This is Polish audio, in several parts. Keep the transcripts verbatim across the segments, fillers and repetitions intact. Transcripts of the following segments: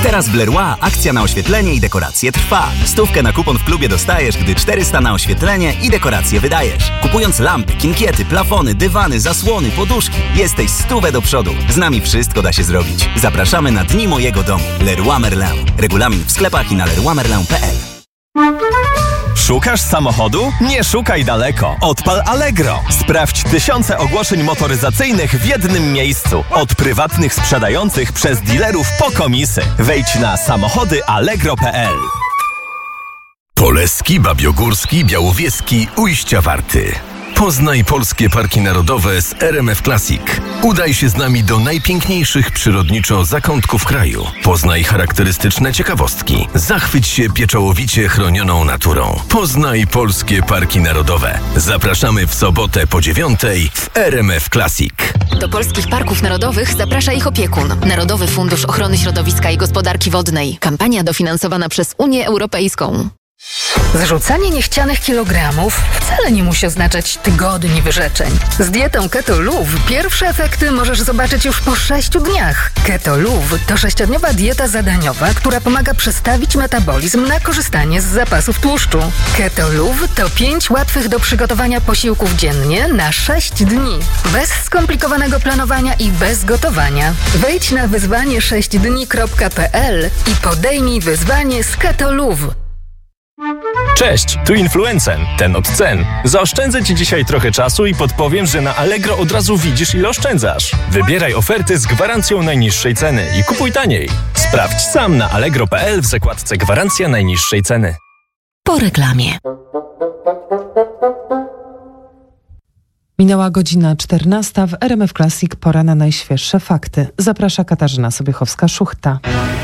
Teraz w Leroy akcja na oświetlenie i dekoracje trwa. Stówkę na kupon w klubie dostajesz, gdy czterysta na oświetlenie i dekoracje wydajesz. Kupując lampy, kinkiety, plafony, dywany, zasłony, poduszki, jesteś stówę do przodu. Z nami wszystko da się zrobić. Zapraszamy na Dni Mojego Domu. Leroy Merlin. Regulamin w sklepach i na leroy merlin kropka p l. Szukasz samochodu? Nie szukaj daleko. Odpal Allegro. Sprawdź tysiące ogłoszeń motoryzacyjnych w jednym miejscu. Od prywatnych sprzedających przez dealerów po komisy. Wejdź na samochody allegro kropka p l. Poleski, Babiogórski, Białowieski, Ujścia Warty. Poznaj polskie parki narodowe z R M F Classic. Udaj się z nami do najpiękniejszych przyrodniczo zakątków kraju. Poznaj charakterystyczne ciekawostki. Zachwyć się pieczołowicie chronioną naturą. Poznaj polskie parki narodowe. Zapraszamy w sobotę po dziewiątej w R M F Classic. Do polskich parków narodowych zaprasza ich opiekun. Narodowy Fundusz Ochrony Środowiska i Gospodarki Wodnej. Kampania dofinansowana przez Unię Europejską. Zrzucanie niechcianych kilogramów wcale nie musi oznaczać tygodni wyrzeczeń. Z dietą Keto Luv pierwsze efekty możesz zobaczyć już po sześciu dniach. Keto Luv to sześciodniowa dieta zadaniowa, która pomaga przestawić metabolizm na korzystanie z zapasów tłuszczu. Keto Luv to pięć łatwych do przygotowania posiłków dziennie na sześć dni. Bez skomplikowanego planowania i bez gotowania. Wejdź na wyzwanie sześć dni kropka p l i podejmij wyzwanie z Keto Luv. Cześć, tu Influencen, ten od cen. Zaoszczędzę Ci dzisiaj trochę czasu i podpowiem, że na Allegro od razu widzisz, ile oszczędzasz. Wybieraj oferty z gwarancją najniższej ceny i kupuj taniej. Sprawdź sam na allegro kropka p l w zakładce Gwarancja najniższej ceny. Po reklamie. Minęła godzina czternasta, w R M F Classic pora na najświeższe fakty. Zaprasza Katarzyna Sobiechowska-Szuchta.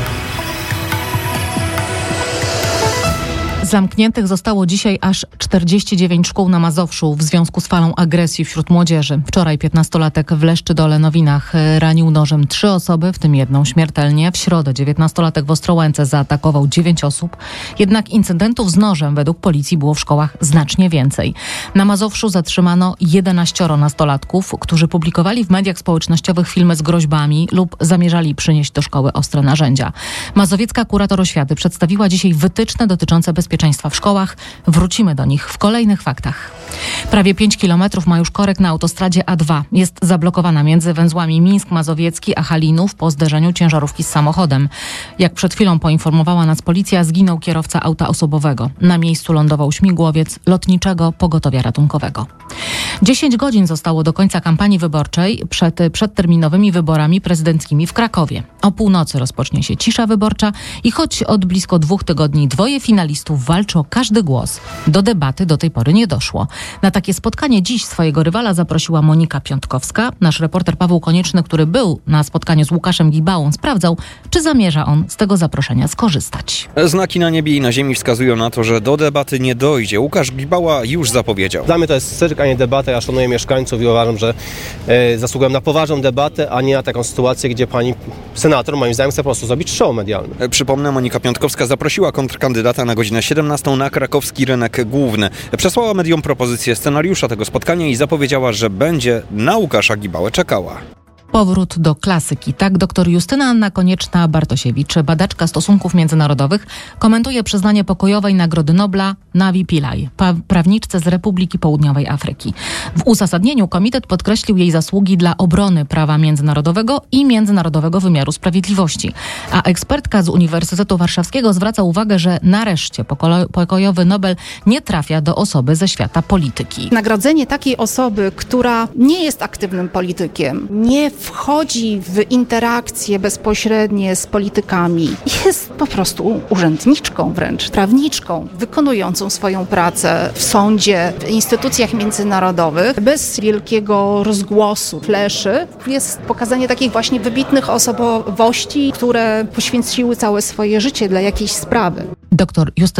Zamkniętych zostało dzisiaj aż czterdzieści dziewięć szkół na Mazowszu w związku z falą agresji wśród młodzieży. Wczoraj piętnastolatek w Leszczydole Nowinach ranił nożem trzy osoby, w tym jedną śmiertelnie. W środę dziewiętnastolatek w Ostrołęce zaatakował dziewięć osób. Jednak incydentów z nożem według policji było w szkołach znacznie więcej. Na Mazowszu zatrzymano jedenaścioro nastolatków, którzy publikowali w mediach społecznościowych filmy z groźbami lub zamierzali przynieść do szkoły ostre narzędzia. Mazowiecka kurator oświaty przedstawiła dzisiaj wytyczne dotyczące bezpieczeństwa w szkołach. Wrócimy do nich w kolejnych faktach. Prawie pięć kilometrów ma już korek na autostradzie A dwa. Jest zablokowana między węzłami Mińsk Mazowiecki a Halinów po zderzeniu ciężarówki z samochodem. Jak przed chwilą poinformowała nas policja, zginął kierowca auta osobowego. Na miejscu lądował śmigłowiec lotniczego pogotowia ratunkowego. dziesięć godzin zostało do końca kampanii wyborczej przed przedterminowymi wyborami prezydenckimi w Krakowie. O północy rozpocznie się cisza wyborcza i choć od blisko dwóch tygodni dwoje finalistów walczy o każdy głos, do debaty do tej pory nie doszło. Na takie spotkanie dziś swojego rywala zaprosiła Monika Piątkowska. Nasz reporter Paweł Konieczny, który był na spotkaniu z Łukaszem Gibałą, sprawdzał, czy zamierza on z tego zaproszenia skorzystać. Znaki na niebie i na ziemi wskazują na to, że do debaty nie dojdzie. Łukasz Gibała już zapowiedział. Dla mnie to jest cyrk, a nie debata. Ja szanuję mieszkańców i uważam, że e, zasługują na poważną debatę, a nie na taką sytuację, gdzie pani senator, moim zdaniem, chce po prostu zrobić show medialny. Przypomnę, Monika Piątkowska zaprosiła kontrkandydata na godzinę siedemnastą na krakowski rynek główny. Przesłała mediom propozycję scenariusza tego spotkania i zapowiedziała, że będzie na Łukasza Gibałę czekała. Powrót do klasyki. Tak dr Justyna Anna Konieczna-Bartosiewicz, badaczka stosunków międzynarodowych, komentuje przyznanie pokojowej Nagrody Nobla Navi Pillay, pa- prawniczce z Republiki Południowej Afryki. W uzasadnieniu komitet podkreślił jej zasługi dla obrony prawa międzynarodowego i międzynarodowego wymiaru sprawiedliwości. A ekspertka z Uniwersytetu Warszawskiego zwraca uwagę, że nareszcie poko- pokojowy Nobel nie trafia do osoby ze świata polityki. Nagrodzenie takiej osoby, która nie jest aktywnym politykiem, nie wchodzi w interakcje bezpośrednie z politykami, jest po prostu urzędniczką wręcz, prawniczką, wykonującą swoją pracę w sądzie, w instytucjach międzynarodowych, bez wielkiego rozgłosu, fleszy. Jest pokazanie takich właśnie wybitnych osobowości, które poświęciły całe swoje życie dla jakiejś sprawy. Doktor Justyna